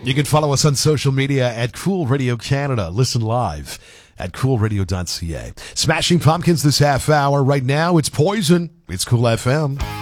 You can follow us on social media at Cool Radio Canada. Listen live at coolradio.ca. Smashing Pumpkins this half hour. Right now, it's Poison. It's Cool FM.